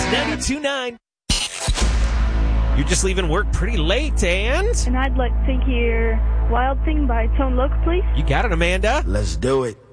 92.9. You're just leaving work pretty late, and I'd like to hear Wild Thing by Tone Loc, please. you got it, Amanda. Let's do it.